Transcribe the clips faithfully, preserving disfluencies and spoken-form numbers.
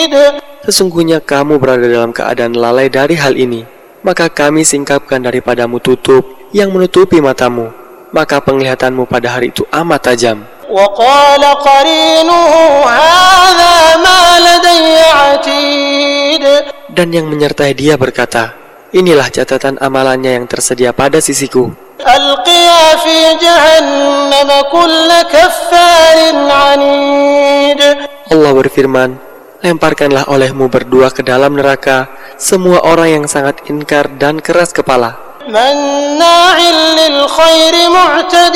Sesungguhnya kamu berada dalam keadaan lalai dari hal ini, maka kami singkapkan daripadamu tutup yang menutupi matamu, maka penglihatanmu pada hari itu amat tajam. وَقَالَ قَرِينُهُ هَذَا مَا لَدَيَّ عَتِيدٌ. Dan yang menyertai dia berkata, inilah catatan amalannya yang tersedia pada sisiku. أَلْقِيَا فِي جَهَنَّمَ كُلَّ كَفَّارٍ عَنِيدٍ. Allah berfirman, lemparkanlah olehmu berdua ke dalam neraka semua orang yang sangat ingkar dan keras kepala, مَنَّاعٍ لِلْخَيْرِ مُعْتَدٍ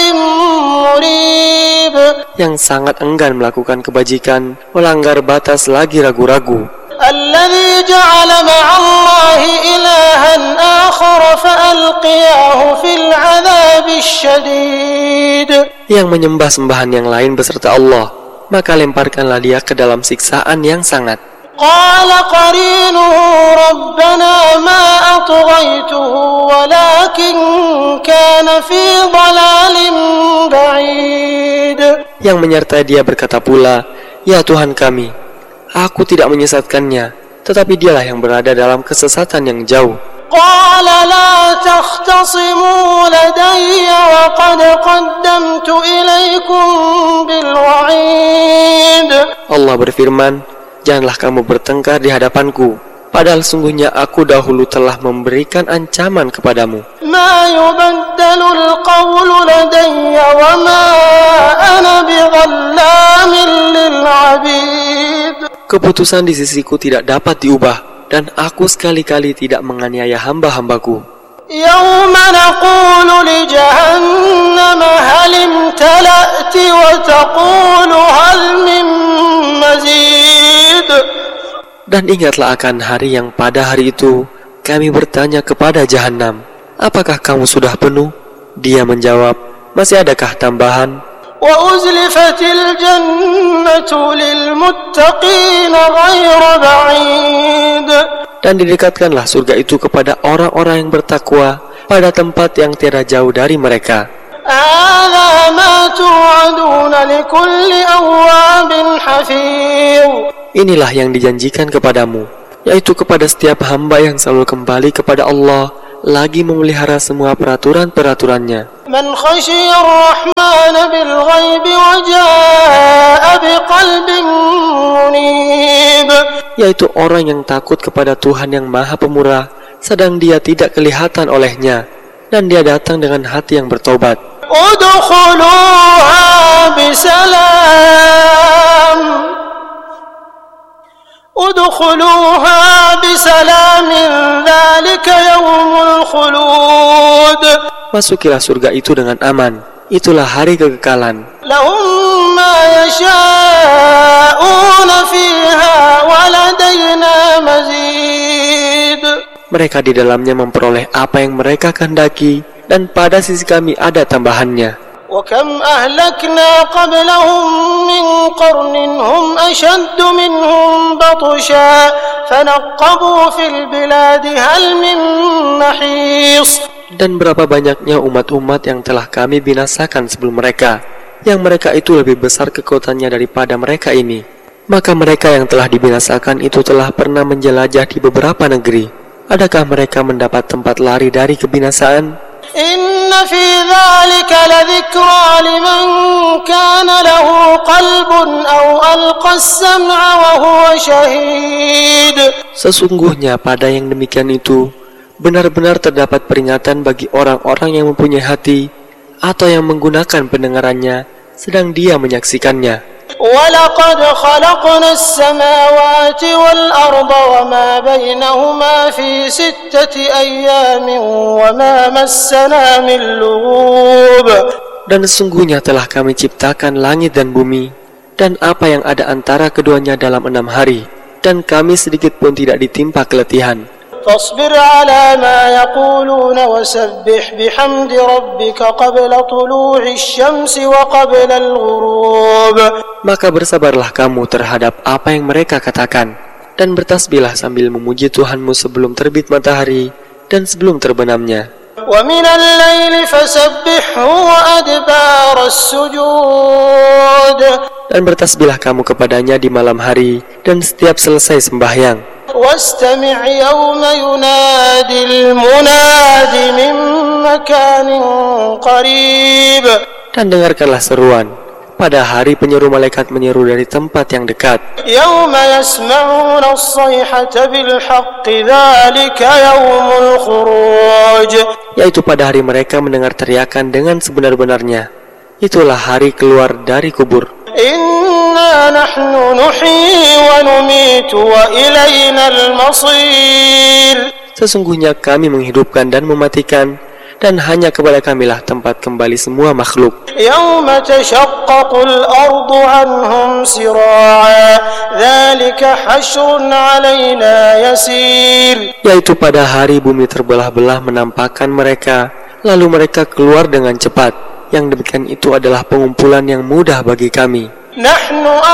مُرِيبٍ. yang sangat enggan melakukan kebajikan, melanggar batas lagi ragu-ragu. الَّذِي جَعَلَ مَعَ اللَّهِ إِلَهًا آخَرَ فَأَلْقِيَاهُ فِي الْعَذَابِ الشَّدِيدِ. Yang menyembah sembahan yang lain beserta Allah, maka lemparkanlah dia ke dalam siksaan yang sangat. قال قرينه ربنا ما أطغيته ولكن كان في ضلال بعيد. Yang menyertai dia berkata pula, ya Tuhan kami, aku tidak menyesatkannya, tetapi dialah yang berada dalam kesesatan yang jauh. قال لا تختصموا لدي وقد قدمت إليكم بالوعيد. Allah berfirman, janganlah kamu bertengkar di hadapanku, padahal sungguhnya aku dahulu telah memberikan ancaman kepadamu. ما يبدل القول لدي وما أنا بظلام للعبيد. Keputusan di sisiku tidak dapat diubah, dan aku sekali-kali tidak menganiaya hamba-hambaku. يوم نقول لجهنم هل امتلأت وتقول هل من مزيد. Dan ingatlah akan hari yang pada hari itu kami bertanya kepada Jahannam, apakah kamu sudah penuh? Dia menjawab, masih adakah tambahan? وأزلفت الجنة للمتقين غير بعيد. Dan didekatkanlah surga itu kepada orang-orang yang bertakwa pada tempat yang tiada jauh dari mereka. هذا ما توعدون لكل أواب حفيظ. Inilah yang dijanjikan kepadamu, yaitu kepada setiap hamba yang selalu kembali kepada Allah, lagi memelihara semua peraturan-peraturannya. من خشي الرحمن بالغيب وجاء بقلب منيب. Yaitu orang yang takut kepada Tuhan yang Maha Pemurah, sedang dia tidak kelihatan olehnya, dan dia datang dengan hati yang bertobat. ادخلوها بسلام ادخلوها بسلام ذلك يوم الخلود. Masukilah surga itu dengan aman, itulah hari kekekalan. لهم ما يشاءون فيها ولدينا مزيد. Mereka di dalamnya memperoleh apa yang mereka kehendaki, dan pada sisi kami ada tambahannya. وكم أهلكنا قبلهم من قرن هم أشد منهم بطشا فنقبوا في البلاد هل من محيص. Dan berapa banyaknya umat-umat yang telah kami binasakan sebelum mereka, yang mereka itu lebih besar kekuatannya daripada mereka ini. Maka mereka yang telah dibinasakan itu telah pernah menjelajah di beberapa negeri. Adakah mereka mendapat tempat lari dari kebinasaan? إن في ذلك لذكرى لمن كان له قلب أو ألقى السمع وهو شهيد. Sesungguhnya pada yang demikian itu benar-benar terdapat peringatan bagi orang-orang yang mempunyai hati atau yang menggunakan pendengarannya sedang dia menyaksikannya. وَلَقَدْ خَلَقْنَا السَّمَاوَاتِ وَالْأَرْضَ وَمَا بَيْنَهُمَا فِي سِتَّةِ أَيَّامٍ وَمَا مَسَّنَا مِنْ لُغُوبٍ. Dan sesungguhnya telah kami ciptakan langit dan bumi dan apa yang ada antara keduanya dalam enam hari, dan kami sedikit pun tidak ditimpa keletihan. فاصبر على ما يقولون وسبح بحمد ربك قبل طلوع الشمس وقبل الغروب. Maka bersabarlah kamu terhadap apa yang mereka katakan, dan bertasbihlah sambil memuji Tuhanmu sebelum terbit matahari dan sebelum terbenamnya. ومن الليل فسبحه وأدبار السجود. Dan bertasbihlah kamu kepadanya di malam hari dan setiap selesai sembahyang. واستمع يوم ينادي المناد من مكان قريب. Dan dengarkanlah seruan pada hari penyeru malaikat menyeru dari tempat yang dekat. يوم يسمعون الصيحة بالحق ذلك يوم الخروج. Yaitu pada hari mereka mendengar teriakan dengan sebenar-benarnya. Itulah hari keluar dari kubur. Inna nahnu nuhyi wa numitu wa ilainal masir. Sesungguhnya kami menghidupkan dan mematikan, dan hanya kepada kamilah tempat kembali semua makhluk. Yawma tashaqqaqul ardu anhum sira'a. Dzalika hasyrun 'alaina yasir. Yaitu pada hari bumi terbelah-belah menampakkan mereka, lalu mereka keluar dengan cepat. Yang demikian itu adalah pengumpulan yang mudah bagi kami. Nahnu